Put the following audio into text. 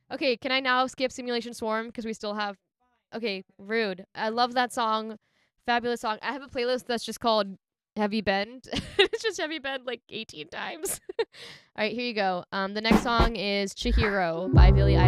Okay, can I now skip Simulation Swarm because we still have? Okay, rude. I love that song. Fabulous song. I have a playlist that's just called Heavy Bend. It's just Heavy Bend like 18 times. All right, here you go. The next song is Chihiro by Billie Eilish.